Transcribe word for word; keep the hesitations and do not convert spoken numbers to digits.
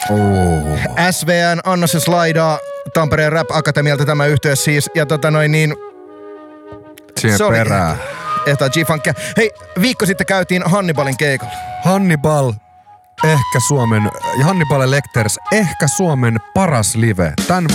Oh. S V N, Anna se slaidaa, Tampereen Rap Akatemialta tämä yhtye siis. Ja tota noin niin... Siihen perään. Ehtaa G-Funkia. Hei, viikko sitten käytiin Hannibalin keikalla. Hannibal, ehkä Suomen, ja Hannibal Lecters, ehkä Suomen paras live. Tän